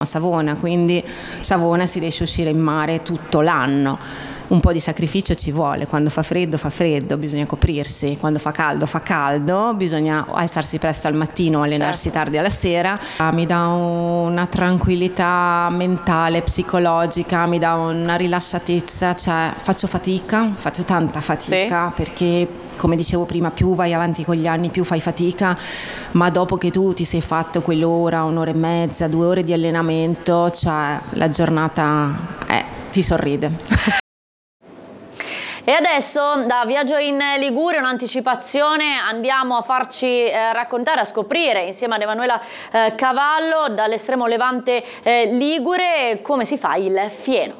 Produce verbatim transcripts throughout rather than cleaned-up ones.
a Savona, quindi Savona si riesce a uscire in mare tutto l'anno. Un po' di sacrificio ci vuole, quando fa freddo fa freddo, bisogna coprirsi, quando fa caldo fa caldo, bisogna alzarsi presto al mattino, allenarsi certo. tardi alla sera. Mi dà una tranquillità mentale, psicologica, mi dà una rilassatezza, cioè faccio fatica, faccio tanta fatica sì. perché come dicevo prima, più vai avanti con gli anni, più fai fatica, ma dopo che tu ti sei fatto quell'ora, un'ora e mezza, due ore di allenamento, cioè la giornata eh, ti sorride. E adesso da Viaggio in Liguria, un'anticipazione, andiamo a farci eh, raccontare, a scoprire insieme ad Emanuela eh, Cavallo dall'estremo levante eh, ligure come si fa il fieno.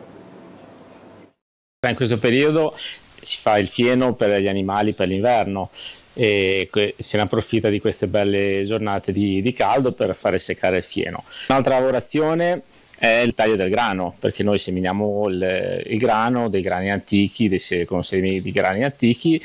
In questo periodo si fa il fieno per gli animali per l'inverno e se ne approfitta di queste belle giornate di, di caldo per fare seccare il fieno. Un'altra lavorazione è il taglio del grano, perché noi seminiamo il, il grano, dei grani antichi, dei, con semi di grani antichi,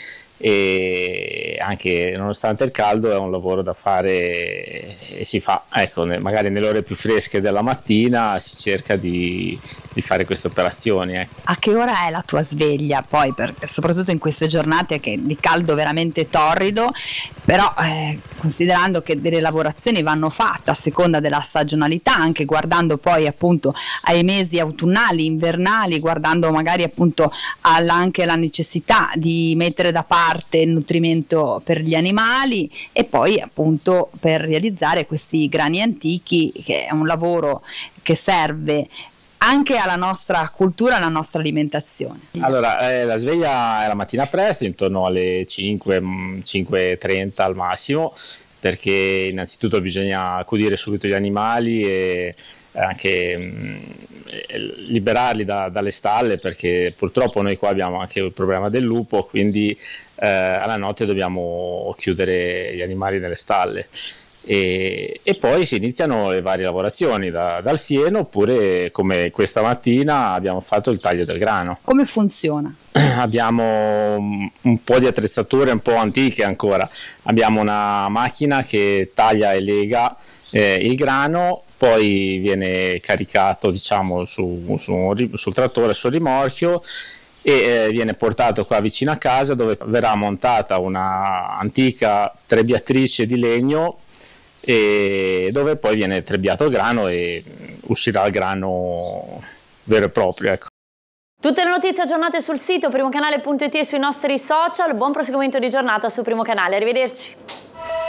e anche nonostante il caldo è un lavoro da fare e si fa, ecco, magari nelle ore più fresche della mattina si cerca di, di fare queste operazioni. Ecco. A che ora è la tua sveglia poi, per, soprattutto in queste giornate che di caldo veramente torrido, però eh, considerando che delle lavorazioni vanno fatte a seconda della stagionalità, anche guardando poi appunto ai mesi autunnali, invernali, guardando magari appunto alla, anche la necessità di mettere da parte il nutrimento per gli animali e poi appunto per realizzare questi grani antichi, che è un lavoro che serve anche alla nostra cultura, alla nostra alimentazione. Allora, eh, la sveglia è la mattina presto, intorno alle cinque, cinque e trenta al massimo, perché innanzitutto bisogna accudire subito gli animali e anche mh, liberarli da, dalle stalle, perché purtroppo noi qua abbiamo anche il problema del lupo, quindi eh, alla notte dobbiamo chiudere gli animali nelle stalle. E, e poi si iniziano le varie lavorazioni da, dal fieno, oppure come questa mattina abbiamo fatto il taglio del grano. Come funziona? Abbiamo un po' di attrezzature un po' antiche ancora, abbiamo una macchina che taglia e lega eh, il grano, poi viene caricato diciamo su, su, sul trattore, sul rimorchio, e eh, viene portato qua vicino a casa, dove verrà montata una antica trebbiatrice di legno, e dove poi viene trebbiato il grano e uscirà il grano vero e proprio, ecco. Tutte le notizie aggiornate sul sito primocanale punto it e sui nostri social. Buon proseguimento di giornata su Primo Canale, arrivederci.